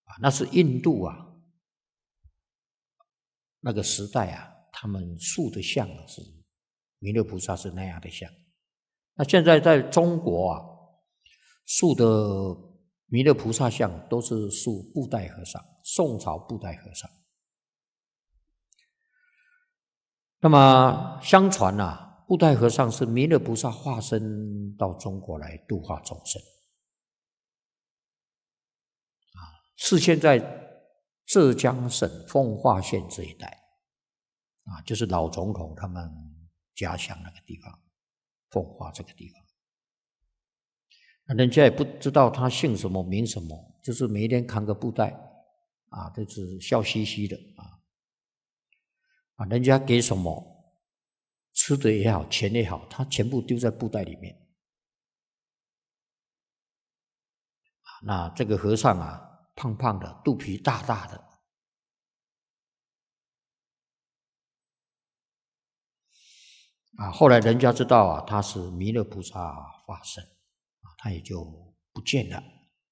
那是印度那个时代他们塑的像是弥勒菩萨是那样的像。那现在在中国塑的弥勒菩萨像都是塑布袋和尚，宋朝布袋和尚。那么相传布袋和尚是弥勒菩萨化身到中国来度化众生。是现在浙江省奉化县这一带就是老总统他们家乡那个地方，奉化这个地方。那人家也不知道他姓什么名什么，就是每一天扛个布袋都是笑嘻嘻的人家给什么吃的也好，钱也好，他全部丢在布袋里面。那这个和尚胖胖的，肚皮大大的后来人家知道他是弥勒菩萨化身他也就不见了。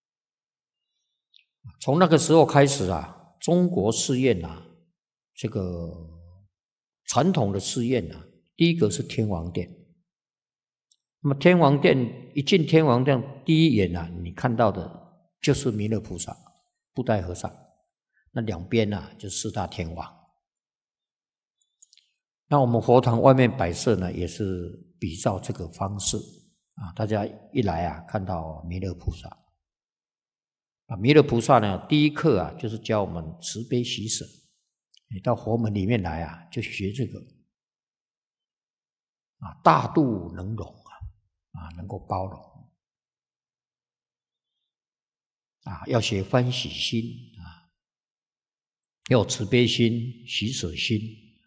从那个时候开始中国寺院这个传统的寺院第一个是天王殿。那么天王殿一进天王殿，第一眼你看到的就是弥勒菩萨、布袋和尚，那两边就四大天王。那我们佛堂外面摆设呢，也是比照这个方式大家一来看到弥勒菩萨弥勒菩萨呢，第一课就是教我们慈悲喜舍。你到佛门里面来就学这个大度能容能够包容要学欢喜心要有慈悲心、喜舍心。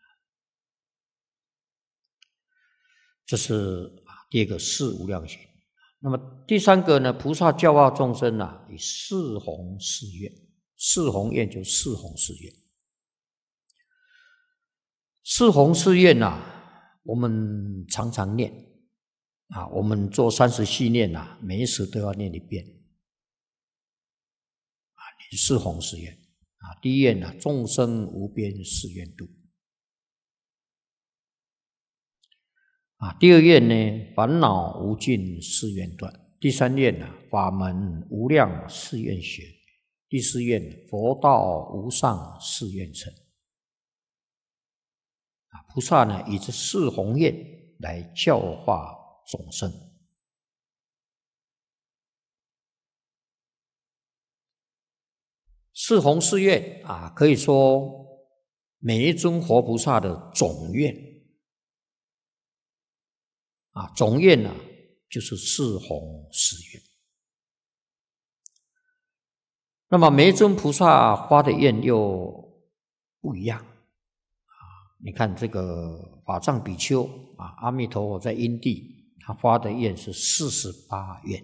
这是第二个四无量心。那么第三个呢，菩萨教化众生以四弘誓愿。四弘愿就四弘誓愿。四弘誓愿我们常常念我们做30系念每一时都要念一遍四弘誓愿第一愿众生无边誓愿度第二愿呢，烦恼无尽誓愿断。第三愿法门无量誓愿学。第四愿佛道无上誓愿成。菩萨呢，以这四弘愿来教化众生。四弘誓愿可以说每一尊活菩萨的总愿总愿就是四弘誓愿。那么每一尊菩萨发的愿又不一样你看这个法藏比丘阿弥陀佛在因地他发的愿是48愿。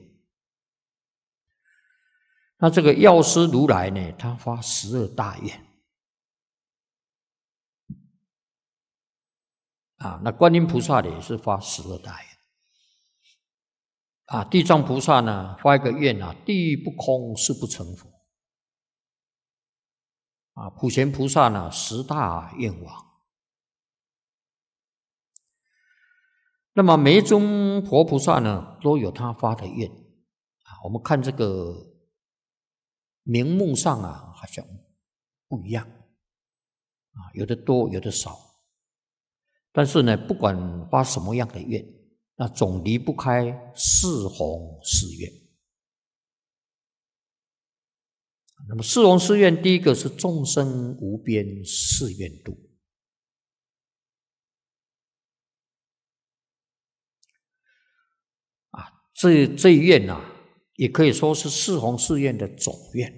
那这个药师如来呢，他发12大愿那观音菩萨也是发12大愿地藏菩萨呢发一个愿地狱不空，誓不成佛普贤菩萨呢10大愿王。那么每一尊佛菩萨呢都有他发的愿我们看这个名目上好像不一样有的多有的少，但是呢不管发什么样的愿，那总离不开四弘誓愿。那么四弘誓愿第一个是众生无边誓愿度这一愿也可以说是四弘誓愿的总愿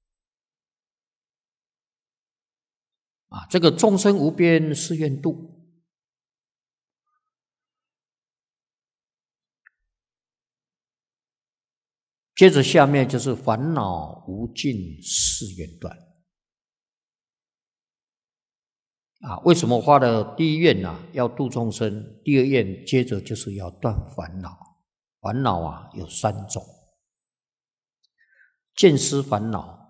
这个众生无边誓愿度接着下面就是烦恼无尽誓愿断为什么发的第一愿要度众生，第二愿接着就是要断烦恼。烦恼有3种：见思烦恼、